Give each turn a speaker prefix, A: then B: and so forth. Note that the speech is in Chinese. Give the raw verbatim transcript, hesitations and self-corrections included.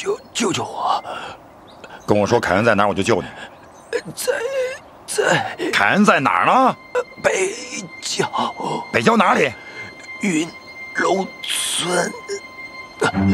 A: 救救救我！
B: 跟我说凯恩在哪儿，我就救你。
A: 在在
B: 凯恩在哪儿呢？
A: 北郊。
B: 北郊哪里？
A: 云龙村。